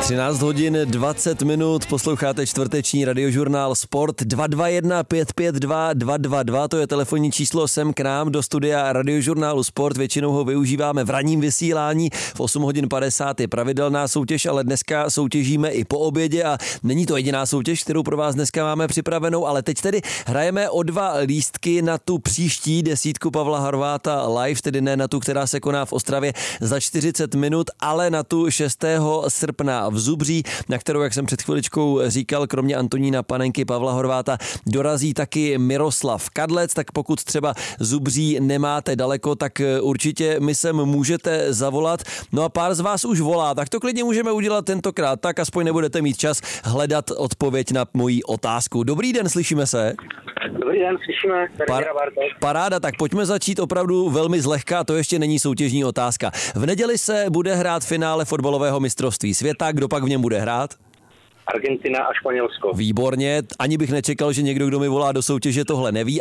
13 hodin 20 minut, posloucháte čtvrteční radiožurnál Sport 221 552 222, to je telefonní číslo sem k nám do studia radiožurnálu Sport, většinou ho využíváme v ranním vysílání, v 8 hodin 50 je pravidelná soutěž, ale dneska soutěžíme i po obědě a není to jediná soutěž, kterou pro vás dneska máme připravenou, ale teď tedy hrajeme o 2 lístky na tu příští desítku Pavla Horváta live, tedy ne na tu, která se koná v Ostravě za 40 minut, ale na tu 6. srpna v Zubří, na kterou, jak jsem před chviličkou říkal, kromě Antonína Panenky, Pavla Horváta, dorazí taky Miroslav Kadlec, tak pokud třeba Zubří nemáte daleko, tak určitě mi sem můžete zavolat. No a pár z vás už volá, tak to klidně můžeme udělat tentokrát, tak aspoň nebudete mít čas hledat odpověď na moji otázku. Dobrý den, slyšíme se? Dobrý den, slyšíme. Paráda, tak pojďme začít opravdu velmi zlehka, to ještě není soutěžní otázka. V neděli se bude hrát finále fotbalového mistrovství světa, kdo pak v něm bude hrát? Argentina a Španělsko. Výborně, ani bych nečekal, že někdo, kdo mi volá do soutěže, tohle neví.